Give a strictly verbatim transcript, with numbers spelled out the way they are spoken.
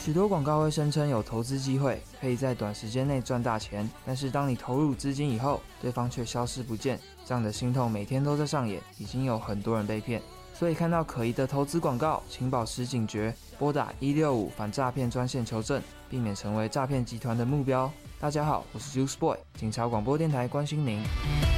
许多广告会声称有投资机会，可以在短时间内赚大钱，但是当你投入资金以后，对方却消失不见，这样的心痛每天都在上演，已经有很多人被骗。所以看到可疑的投资广告，请保持警觉，拨打一六五反诈骗专线求证，避免成为诈骗集团的目标。大家好，我是 Juice Boy， 警察广播电台关心您。